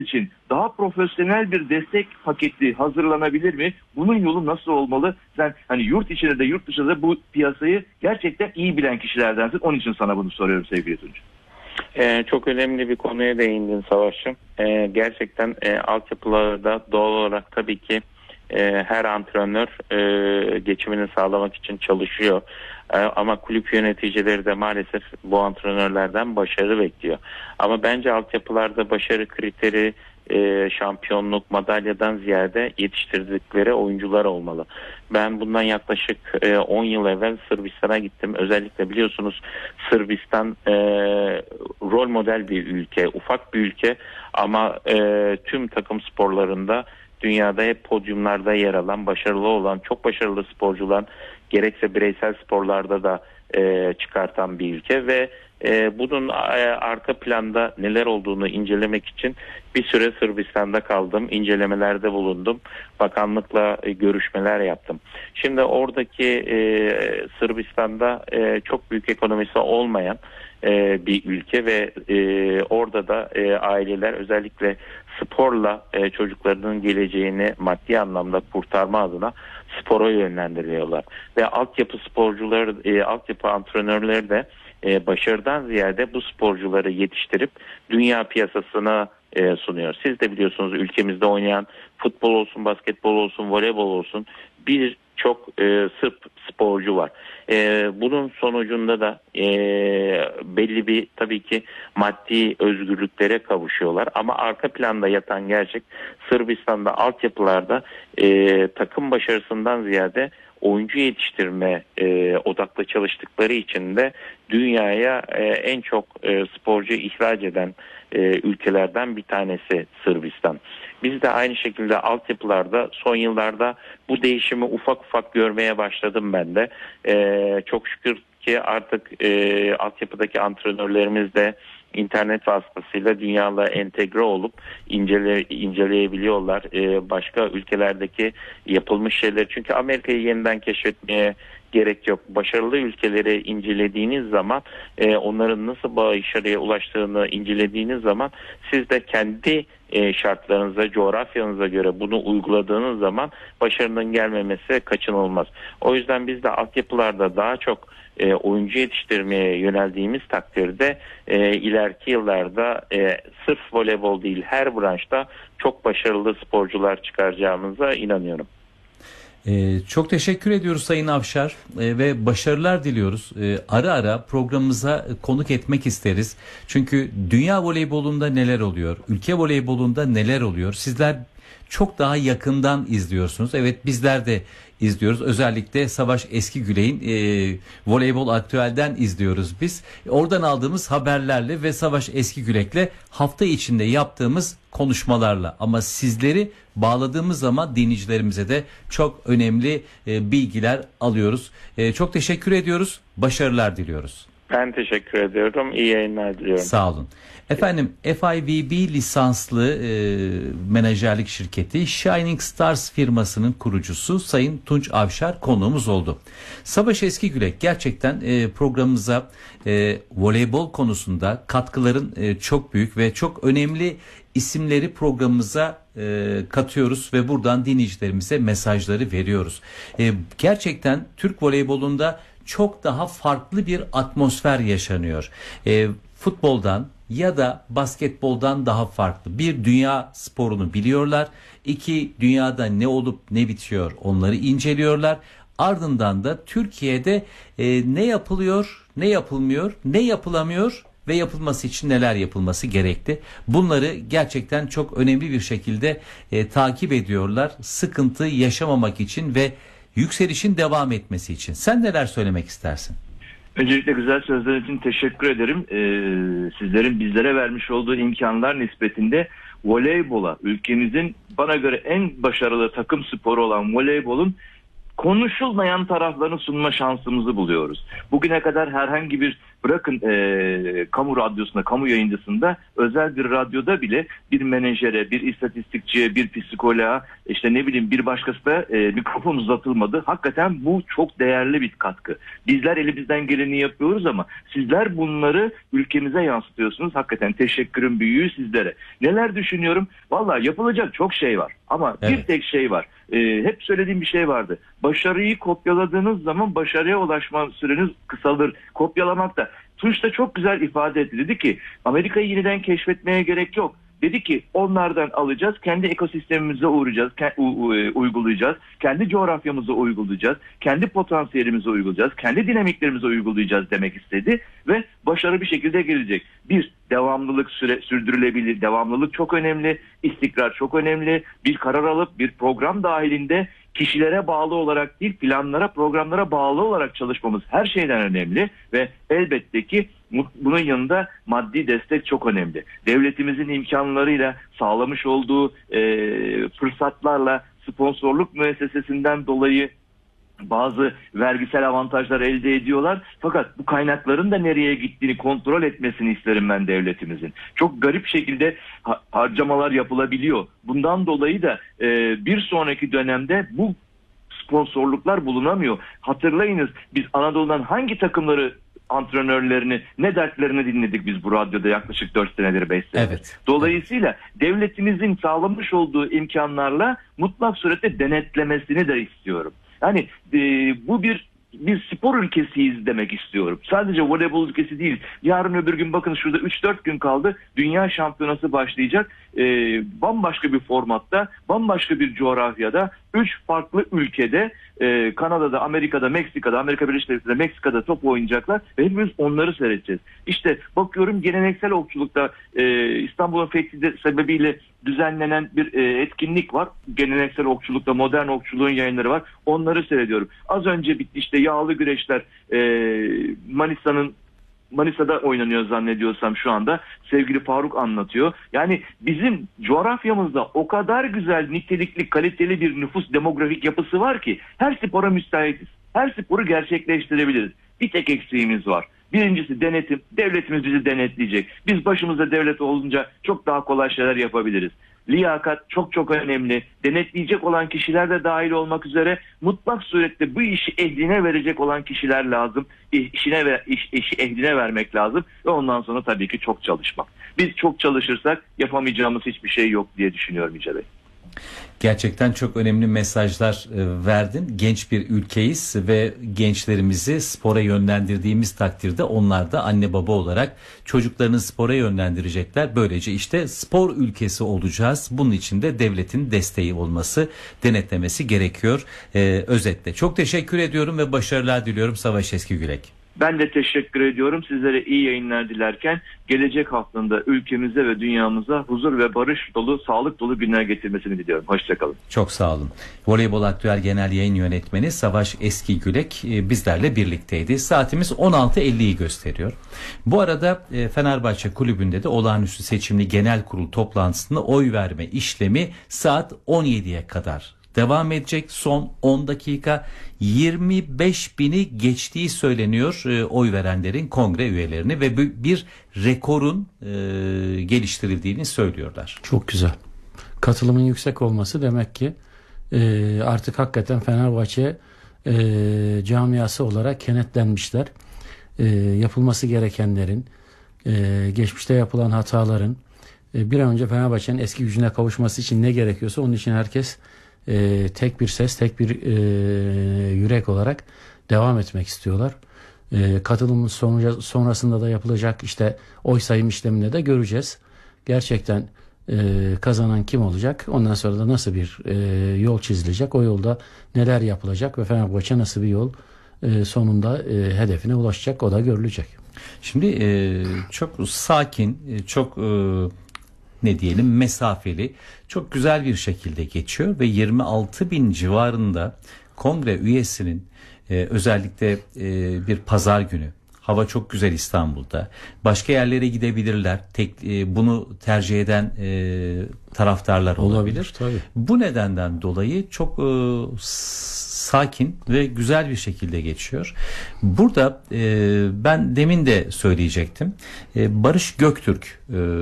için daha profesyonel bir destek paketi hazırlanabilir mi? Bunun yolu nasıl olmalı? Sen hani yurt içinde de yurt dışında da bu piyasayı gerçekten iyi bilen kişilerdensin. Onun için sana bunu soruyorum sevgili Tunç. Çok önemli bir konuya değindin Savaş'ım. Gerçekten altyapılarda doğal olarak tabii ki her antrenör geçimini sağlamak için çalışıyor. Ama kulüp yöneticileri de maalesef bu antrenörlerden başarı bekliyor. Ama bence altyapılarda başarı kriteri şampiyonluk, madalyadan ziyade yetiştirdikleri oyuncular olmalı. Ben bundan yaklaşık 10 yıl evvel Sırbistan'a gittim. Özellikle biliyorsunuz Sırbistan rol model bir ülke, ufak bir ülke ama tüm takım sporlarında dünyada hep podyumlarda yer alan, başarılı olan, çok başarılı sporcular gerekse bireysel sporlarda da çıkartan bir ülke ve bunun arka planda neler olduğunu incelemek için bir süre Sırbistan'da kaldım, incelemelerde bulundum, bakanlıkla görüşmeler yaptım. Şimdi oradaki Sırbistan'da çok büyük ekonomisi olmayan bir ülke ve orada da aileler özellikle sporla çocuklarının geleceğini maddi anlamda kurtarma adına spora yönlendiriyorlar. Ve altyapı sporcuları, altyapı antrenörleri de başarıdan ziyade bu sporcuları yetiştirip dünya piyasasına sunuyor. Siz de biliyorsunuz ülkemizde oynayan futbol olsun, basketbol olsun, voleybol olsun birçok Sırp sporcu var. Bunun sonucunda da belli bir tabii ki maddi özgürlüklere kavuşuyorlar. Ama arka planda yatan gerçek Sırbistan'da altyapılarda takım başarısından ziyade oyuncu yetiştirme odaklı çalıştıkları için de dünyaya en çok sporcu ihraç eden ülkelerden bir tanesi Sırbistan. Biz de aynı şekilde altyapılarda son yıllarda bu değişimi ufak ufak görmeye başladım ben de. Çok şükür ki artık altyapıdaki antrenörlerimiz de internet vasıtasıyla dünyayla entegre olup inceleyebiliyorlar. Başka ülkelerdeki yapılmış şeyler. Çünkü Amerika'yı yeniden keşfetmeye gerek yok. Başarılı ülkeleri incelediğiniz zaman onların nasıl başarıya ulaştığını incelediğiniz zaman siz de kendi şartlarınıza, coğrafyanıza göre bunu uyguladığınız zaman başarının gelmemesi kaçınılmaz. O yüzden biz de altyapılarda daha çok oyuncu yetiştirmeye yöneldiğimiz takdirde ileriki yıllarda sırf voleybol değil her branşta çok başarılı sporcular çıkaracağımıza inanıyorum. Çok teşekkür ediyoruz Sayın Avşar ve başarılar diliyoruz. Ara ara programımıza konuk etmek isteriz. Çünkü dünya voleybolunda neler oluyor, ülke voleybolunda neler oluyor sizler çok daha yakından izliyorsunuz. Evet bizler de izliyoruz. Özellikle Savaş Eskigülek'in Voleybol Aktüel'den izliyoruz biz. Oradan aldığımız haberlerle ve Savaş Eskigülek'le hafta içinde yaptığımız konuşmalarla. Ama sizleri bağladığımız zaman dinleyicilerimize de çok önemli bilgiler alıyoruz. Çok teşekkür ediyoruz. Başarılar diliyoruz. Ben teşekkür ediyorum. İyi yayınlar diliyorum. Sağ olun. Efendim FIVB lisanslı menajerlik şirketi Shining Stars firmasının kurucusu Sayın Tunç Avşar konuğumuz oldu. Savaş Eskigülek gerçekten programımıza voleybol konusunda katkıların çok büyük ve çok önemli isimleri programımıza katıyoruz ve buradan dinleyicilerimize mesajları veriyoruz. Gerçekten Türk voleybolunda çok daha farklı bir atmosfer yaşanıyor. Futboldan ya da basketboldan daha farklı. Bir, dünya sporunu biliyorlar. İki, dünyada ne olup ne bitiyor onları inceliyorlar. Ardından da Türkiye'de ne yapılıyor, ne yapılmıyor, ne yapılamıyor ve yapılması için neler yapılması gerekli. Bunları gerçekten çok önemli bir şekilde takip ediyorlar. Sıkıntı yaşamamak için ve yükselişin devam etmesi için. Sen neler söylemek istersin? Öncelikle güzel sözler için teşekkür ederim. Sizlerin bizlere vermiş olduğu imkanlar nispetinde voleybola, ülkemizin bana göre en başarılı takım sporu olan voleybolun konuşulmayan taraflarını sunma şansımızı buluyoruz. Bugüne kadar herhangi bir bırakın kamu radyosunda, kamu yayıncısında, özel bir radyoda bile bir menajere, bir istatistikçiye, bir psikoloğa, işte ne bileyim bir başkası da mikrofon uzatılmadı. Hakikaten bu çok değerli bir katkı. Bizler elimizden geleni yapıyoruz ama sizler bunları ülkemize yansıtıyorsunuz. Hakikaten teşekkürün büyüğü sizlere. Neler düşünüyorum? Vallahi yapılacak çok şey var ama bir tek şey var. Hep söylediğim bir şey vardı. Başarıyı kopyaladığınız zaman başarıya ulaşma süreniz kısalır. Kopyalamak da. Tunç da çok güzel ifade etti. Dedi ki Amerika'yı yeniden keşfetmeye gerek yok. Dedi ki onlardan alacağız, kendi ekosistemimize uygulayacağız, kendi coğrafyamıza uygulayacağız, kendi potansiyelimize uygulayacağız, kendi dinamiklerimize uygulayacağız demek istedi ve başarı bir şekilde gelecek. Bir, devamlılık sürdürülebilir, devamlılık çok önemli, istikrar çok önemli. Bir karar alıp bir program dahilinde kişilere bağlı olarak değil, planlara, programlara bağlı olarak çalışmamız her şeyden önemli ve elbette ki bunun yanında maddi destek çok önemli. Devletimizin imkanlarıyla, sağlamış olduğu fırsatlarla, sponsorluk müessesesinden dolayı bazı vergisel avantajlar elde ediyorlar. Fakat bu kaynakların da nereye gittiğini kontrol etmesini isterim ben devletimizin. Çok garip şekilde harcamalar yapılabiliyor. Bundan dolayı da bir sonraki dönemde bu sponsorluklar bulunamıyor. Hatırlayınız, biz Anadolu'dan hangi takımları, antrenörlerini, ne dertlerini dinledik biz bu radyoda yaklaşık 4 senedir, 5 senedir. Evet. Dolayısıyla devletimizin sağlamış olduğu imkanlarla mutlak surette denetlemesini de istiyorum. Yani bu bir spor ülkesiyiz demek istiyorum. Sadece voleybol ülkesi değil. Yarın öbür gün bakın şurada 3-4 gün kaldı. Dünya şampiyonası başlayacak. Bambaşka bir formatta, bambaşka bir coğrafyada, 3 farklı ülkede, Kanada'da, Amerika'da, Meksika'da, Amerika Birleşik Devletleri'nde, Meksika'da top oynayacaklar ve hepimiz onları seyredeceğiz. İşte bakıyorum geleneksel okçulukta İstanbul'un fethi sebebiyle düzenlenen bir etkinlik var. Geleneksel okçulukta, modern okçuluğun yayınları var. Onları seyrediyorum. Az önce bitti işte yağlı güreşler, Manisa'da oynanıyor zannediyorsam şu anda. Sevgili Faruk anlatıyor. Yani bizim coğrafyamızda o kadar güzel, nitelikli, kaliteli bir nüfus demografik yapısı var ki her spora müsaitiz. Her sporu gerçekleştirebiliriz. Bir tek eksiğimiz var. Birincisi denetim. Devletimiz bizi denetleyecek. Biz başımızda devlet olunca çok daha kolay şeyler yapabiliriz. Liyakat çok çok önemli. Denetleyecek olan kişiler de dahil olmak üzere mutlak surette bu işi ehline verecek olan kişiler lazım. İşi ehline vermek lazım ve ondan sonra tabii ki çok çalışmak. Biz çok çalışırsak yapamayacağımız hiçbir şey yok diye düşünüyorum Yüce Bey. Gerçekten çok önemli mesajlar verdin. Genç bir ülkeyiz ve gençlerimizi spora yönlendirdiğimiz takdirde onlar da anne baba olarak çocuklarını spora yönlendirecekler. Böylece işte spor ülkesi olacağız. Bunun için de devletin desteği olması, denetlemesi gerekiyor. Özetle çok teşekkür ediyorum ve başarılar diliyorum Savaş Eskigülek. Ben de teşekkür ediyorum. Sizlere iyi yayınlar dilerken gelecek haftada ülkemize ve dünyamıza huzur ve barış dolu, sağlık dolu günler getirmesini diliyorum. Hoşçakalın. Çok sağ olun. Voleybol Aktüel Genel Yayın Yönetmeni Savaş Eskigülek bizlerle birlikteydi. Saatimiz 16.50'yi gösteriyor. Bu arada Fenerbahçe Kulübü'nde de olağanüstü seçimli genel kurul toplantısında oy verme işlemi saat 17'ye kadar devam edecek. Son 10 dakika 25.000'i geçtiği söyleniyor oy verenlerin, kongre üyelerini ve bir rekorun geliştirildiğini söylüyorlar. Çok güzel. Katılımın yüksek olması demek ki artık hakikaten Fenerbahçe camiası olarak kenetlenmişler. Yapılması gerekenlerin, geçmişte yapılan hataların bir an önce Fenerbahçe'nin eski gücüne kavuşması için ne gerekiyorsa onun için herkes tek bir ses, tek bir yürek olarak devam etmek istiyorlar. Katılımın sonrasında da yapılacak işte oy sayım işleminde de göreceğiz. Gerçekten kazanan kim olacak? Ondan sonra da nasıl bir yol çizilecek? O yolda neler yapılacak ve Fenerbahçe nasıl bir yol sonunda hedefine ulaşacak? O da görülecek. Şimdi çok sakin, çok ne diyelim mesafeli, çok güzel bir şekilde geçiyor ve 26.000 civarında kongre üyesinin özellikle bir pazar günü, hava çok güzel İstanbul'da, başka yerlere gidebilirler, bunu tercih eden taraftarlar olabilir. Tabii. Bu nedenden dolayı çok sakin ve güzel bir şekilde geçiyor. Burada ben demin de söyleyecektim. Barış Göktürk,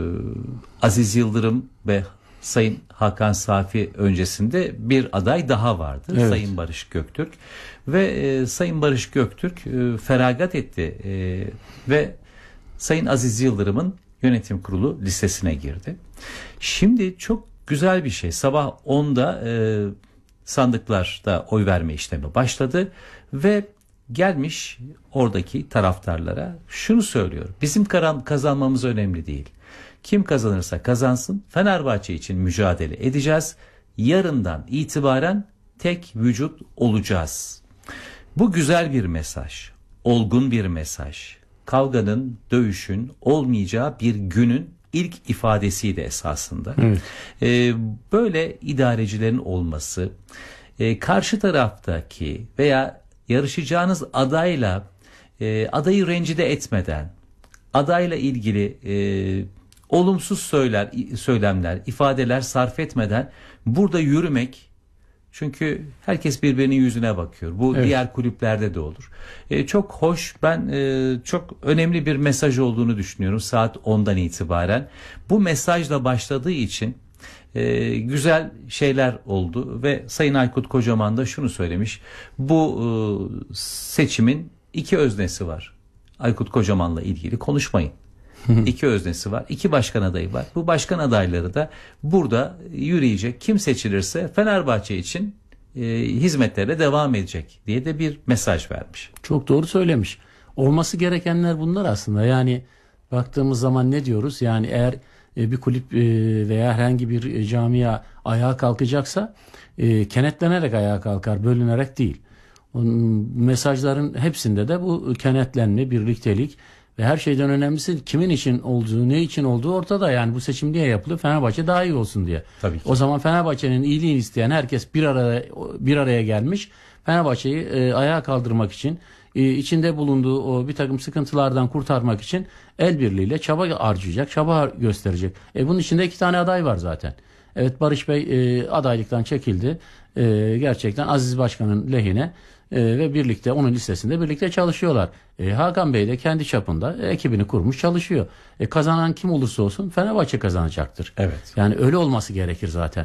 Aziz Yıldırım ve Sayın Hakan Safi öncesinde bir aday daha vardı. Evet. Sayın Barış Göktürk ve Sayın Barış Göktürk feragat etti ve Sayın Aziz Yıldırım'ın yönetim kurulu listesine girdi. Şimdi çok güzel bir şey. Sabah 10'da sandıklarda oy verme işlemi başladı ve gelmiş oradaki taraftarlara şunu söylüyor. Bizim kazanmamız önemli değil. Kim kazanırsa kazansın, Fenerbahçe için mücadele edeceğiz. Yarından itibaren tek vücut olacağız. Bu güzel bir mesaj, olgun bir mesaj. Kavganın, dövüşün olmayacağı bir günün ilk ifadesiydi esasında. Evet. Böyle idarecilerin olması, karşı taraftaki veya yarışacağınız adayla adayı rencide etmeden, adayla ilgili olumsuz söylemler, ifadeler sarf etmeden burada yürümek, çünkü herkes birbirinin yüzüne bakıyor. Bu evet. Diğer kulüplerde de olur. Çok hoş, ben çok önemli bir mesaj olduğunu düşünüyorum saat 10'dan itibaren. Bu mesajla başladığı için güzel şeyler oldu ve Sayın Aykut Kocaman da şunu söylemiş. Bu seçimin 2 öznesi var. Aykut Kocaman'la ilgili konuşmayın. 2 öznesi var. 2 başkan adayı var. Bu başkan adayları da burada yürüyecek. Kim seçilirse Fenerbahçe için hizmetlere devam edecek diye de bir mesaj vermiş. Çok doğru söylemiş. Olması gerekenler bunlar aslında. Yani baktığımız zaman ne diyoruz? Yani eğer bir kulüp veya herhangi bir camia ayağa kalkacaksa kenetlenerek ayağa kalkar, bölünerek değil. Mesajların hepsinde de bu kenetlenme, birliktelik ve her şeyden önemlisi kimin için olduğu, ne için olduğu ortada. Yani bu seçim niye yapılıyor? Fenerbahçe daha iyi olsun diye. Tabii ki. O zaman Fenerbahçe'nin iyiliğini isteyen herkes bir araya gelmiş. Fenerbahçe'yi ayağa kaldırmak için, içinde bulunduğu o bir takım sıkıntılardan kurtarmak için el birliğiyle çaba harcayacak, çaba gösterecek. Bunun içinde 2 tane aday var zaten. Evet, Barış Bey adaylıktan çekildi. Gerçekten Aziz Başkan'ın lehine ve birlikte onun listesinde birlikte çalışıyorlar. Hakan Bey de kendi çapında ekibini kurmuş çalışıyor. Kazanan kim olursa olsun Fenerbahçe kazanacaktır. Evet. Yani öyle olması gerekir zaten.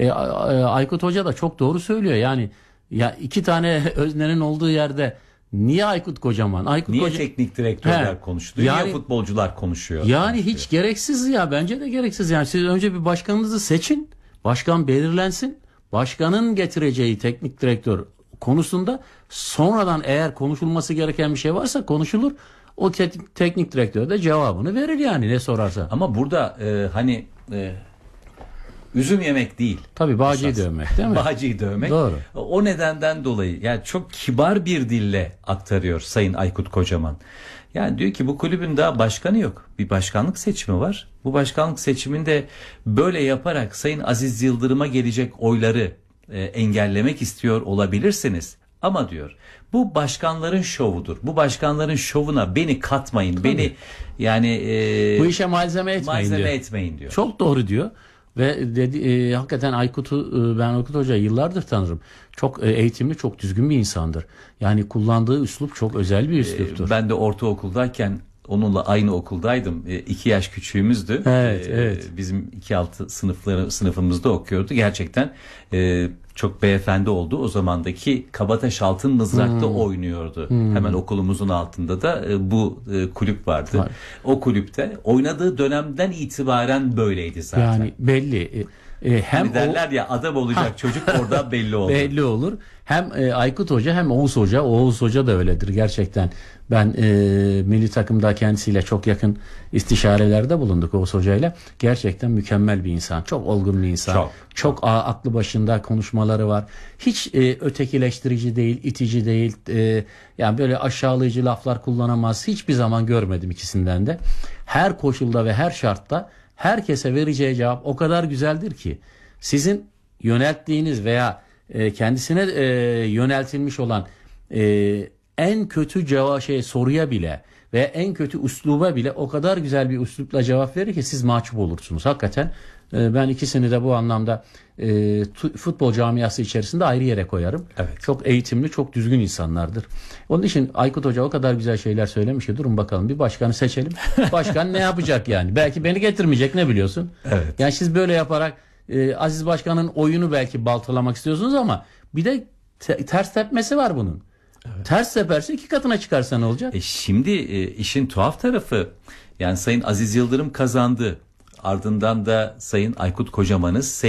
Aykut Hoca da çok doğru söylüyor. Yani ya 2 tane öznenin olduğu yerde niye Aykut Kocaman? Niye teknik direktörler konuştu? Yani, niye futbolcular konuşuyor? Yani hiç gereksiz ya. Bence de gereksiz. Yani siz önce bir başkanınızı seçin. Başkan belirlensin. Başkanın getireceği teknik direktör konusunda sonradan eğer konuşulması gereken bir şey varsa konuşulur. O teknik direktör de cevabını verir yani ne sorarsa. Ama burada üzüm yemek değil. Tabii bağcıyı dövmek değil mi? Bağcıyı dövmek. Doğru. O nedenden dolayı yani çok kibar bir dille aktarıyor Sayın Aykut Kocaman. Yani diyor ki bu kulübün daha başkanı yok. Bir başkanlık seçimi var. Bu başkanlık seçiminde böyle yaparak Sayın Aziz Yıldırım'a gelecek oyları engellemek istiyor olabilirsiniz. Ama diyor bu başkanların şovudur. Bu başkanların şovuna beni katmayın. Tabii. Beni yani bu işe malzeme etmeyin diyor. Çok doğru diyor. Ve hakikaten ben Aykut Hoca'yı yıllardır tanırım. Çok eğitimli, çok düzgün bir insandır. Yani kullandığı üslup çok özel bir üsluptur. Ben de ortaokuldayken onunla aynı okuldaydım. 2 yaş küçüğümüzdü. Evet. Bizim 2-6 sınıfımızda okuyordu. Gerçekten çok beyefendi oldu. O zamandaki Kabataş Altın Mızrak'ta oynuyordu. Hemen okulumuzun altında da bu kulüp vardı. Var. O kulüpte oynadığı dönemden itibaren böyleydi zaten. Yani belli. Hem derler ya adam olacak çocuk orada belli olur. Belli olur. Hem Aykut Hoca hem Oğuz Hoca. Oğuz Hoca da öyledir gerçekten. Ben milli takımda kendisiyle çok yakın istişarelerde bulunduk Oğuz Hoca'yla. Gerçekten mükemmel bir insan. Çok olgun bir insan. Çok aklı başında konuşmaları var. Hiç ötekileştirici değil, itici değil. Yani böyle aşağılayıcı laflar kullanamaz. Hiçbir zaman görmedim ikisinden de. Her koşulda ve her şartta herkese vereceği cevap o kadar güzeldir ki sizin yönelttiğiniz veya kendisine yöneltilmiş olan en kötü soruya bile ve en kötü üsluba bile o kadar güzel bir üslupla cevap verir ki siz mahcup olursunuz. Hakikaten Ben ikisini de bu anlamda futbol camiası içerisinde ayrı yere koyarım. Evet. Çok eğitimli, çok düzgün insanlardır. Onun için Aykut Hoca o kadar güzel şeyler söylemiş ki durun bakalım bir başkanı seçelim. Başkan ne yapacak yani? Belki beni getirmeyecek, ne biliyorsun? Evet. Yani siz böyle yaparak Aziz Başkan'ın oyunu belki baltalamak istiyorsunuz ama bir de ters tepmesi var bunun. Evet. Ters teperse 2 katına çıkarsa ne olacak? Şimdi işin tuhaf tarafı, yani Sayın Aziz Yıldırım kazandı. Ardından da Sayın Aykut Kocaman'ı